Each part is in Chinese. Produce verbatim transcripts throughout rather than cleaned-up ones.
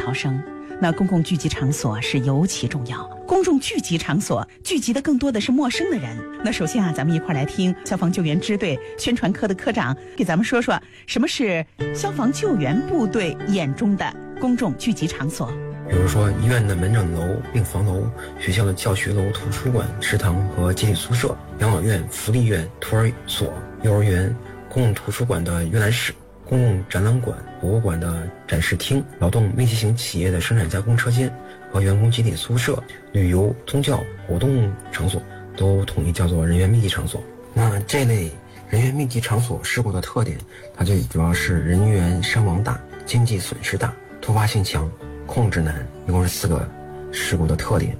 逃生。那公共聚集场所是尤其重要，公众聚集场所聚集的更多的是陌生的人。那首先啊，咱们一块来听消防救援支队宣传科的科长给咱们说说什么是消防救援部队眼中的公众聚集场所。 比如说医院的门诊楼、病房楼、学校的教学楼、图书馆、食堂和集体宿舍、养老院、福利院、托儿所、幼儿园、公共图书馆的阅览室、公共展览馆、博物馆的展示厅、劳动密集型企业的生产加工车间和员工集体宿舍、旅游、宗教活动场所都统一叫做人员密集场所。那这类人员密集场所事故的特点，它就主要是人员伤亡大、经济损失大、突发性强、控制难，一共是四个事故的特点。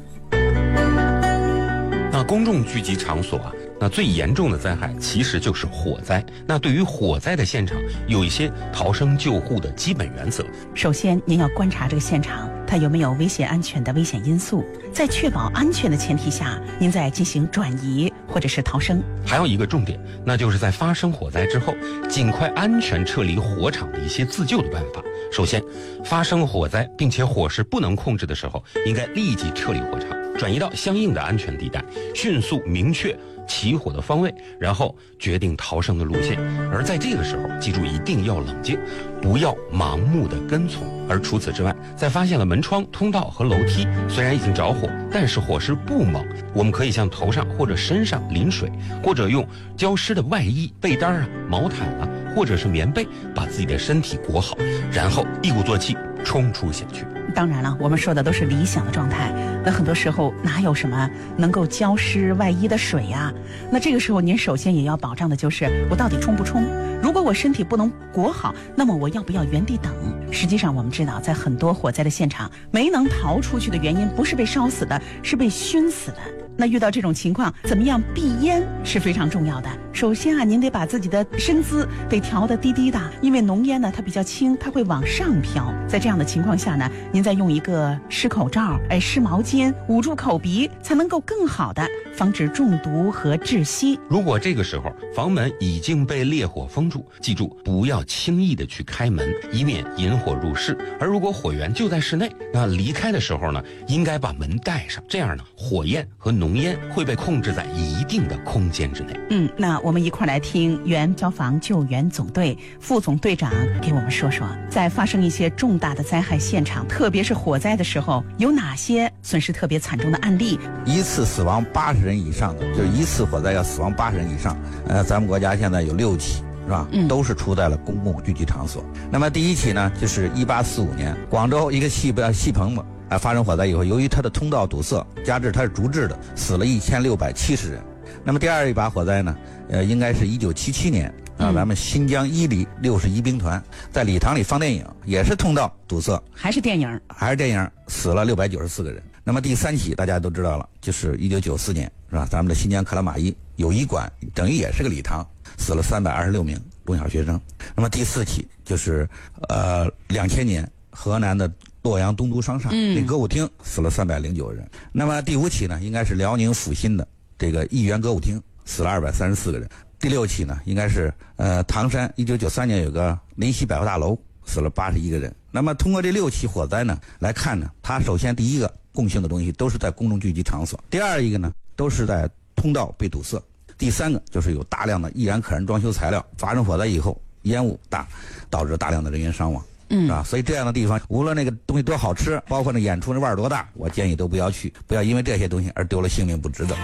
那公众聚集场所啊，那最严重的灾害其实就是火灾。那对于火灾的现场，有一些逃生救护的基本原则。 首先，您要观察这个现场，它有没有危险安全的危险因素，在确保安全的前提下，您再进行转移或者是逃生。 还有一个重点，那就是在发生火灾之后，尽快安全撤离火场的一些自救的办法。首先，发生火灾并且火势不能控制的时候，应该立即撤离火场，转移到相应的安全地带，迅速明确起火的方位，然后决定逃生的路线。而在这个时候，记住一定要冷静，不要盲目的跟从。而除此之外，在发现了门窗、通道和楼梯虽然已经着火，但是火势不猛，我们可以向头上或者身上淋水，或者用浇湿的外衣、被单啊、毛毯啊，或者是棉被把自己的身体裹好，然后一鼓作气冲出险区。 当然了，我们说的都是理想的状态，那很多时候哪有什么能够浇湿外衣的水呀、啊？那这个时候您首先也要保障的就是我到底冲不冲？如果我身体不能裹好，那么我要不要原地等？实际上我们知道，在很多火灾的现场，没能逃出去的原因不是被烧死的，是被熏死的。那遇到这种情况，怎么样避烟是非常重要的。首先啊，您得把自己的身姿得调得低低的，因为浓烟呢它比较轻，它会往上飘。在这样的情况下呢，您再用一个湿口罩、哎湿毛巾捂住口鼻，才能够更好的防止中毒和窒息。 如果这个时候房门已经被烈火封住，记住不要轻易的去开门，以免引火入室。而如果火源就在室内，那离开的时候呢，应该把门带上，这样呢，火焰和浓烟会被控制在一定的空间之内。 嗯，那我们一块来听原消防救援总队副总队长给我们说说，在发生一些重大的灾害现场，特别是火灾的时候，有哪些损失特别惨重的案例？ 一次死亡八十人以上的，就是一次火灾要死亡八十人以上。呃，咱们国家现在有六起。是吧？嗯，都是出在了公共聚集场所。那么第一起呢，就是一八四五年，广州一个戏戏棚子啊发生火灾以后，由于它的通道堵塞，加之它是竹制的，死了一千六百七十人。那么第二一把火灾呢，呃，应该是一九七七年啊，咱们新疆伊犁六十一兵团在礼堂里放电影，也是通道堵塞， 还是电影， 还是电影，死了六百九十四个人。那么第三起大家都知道了，就是一九九四年，是吧？咱们的新疆克拉玛依友谊馆等于也是个礼堂，死了三百二十六名中小学生。那么第四起就是呃两千年河南的洛阳东都商厦那歌舞厅死了三百零九人。那么第五起呢，应该是辽宁阜新的这个艺园歌舞厅，死了二百三十四个人。第六起呢，应该是呃唐山一九九三年有个临溪百货大楼，死了八十一个人。那么通过这六起火灾呢来看呢，它首先第一个共性的东西都是在公众聚集场所，第二一个呢都是在通道被堵塞，第三个就是有大量的易燃可燃装修材料，发生火灾以后烟雾大，导致大量的人员伤亡。嗯，是吧？所以这样的地方，无论那个东西多好吃，包括那演出那味儿多大，我建议都不要去，不要因为这些东西而丢了性命，不值得。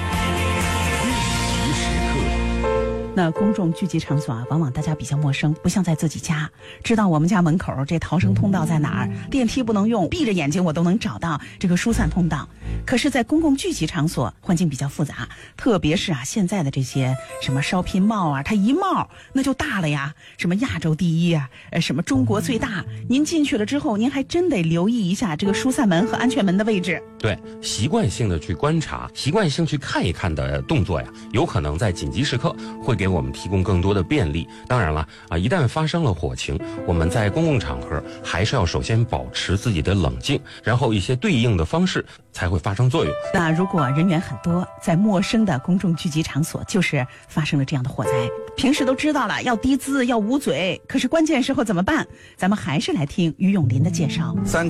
那公众聚集场所啊，往往大家比较陌生，不像在自己家，知道我们家门口这逃生通道在哪儿，电梯不能用，闭着眼睛我都能找到这个疏散通道。可是在公共聚集场所环境比较复杂，特别是啊现在的这些什么烧pin帽啊，它一帽那就大了呀，什么亚洲第一啊，呃什么中国最大，您进去了之后，您还真得留意一下这个疏散门和安全门的位置。 对，习惯性的去观察，习惯性去看一看的动作呀，有可能在紧急时刻会给我们提供更多的便利。当然了啊，一旦发生了火情，我们在公共场合还是要首先保持自己的冷静，然后一些对应的方式才会发生作用。 那如果人员很多，在陌生的公众聚集场所，就是发生了这样的火灾，平时都知道了要低姿要捂嘴，可是关键时候怎么办？咱们还是来听于永林的介绍。 三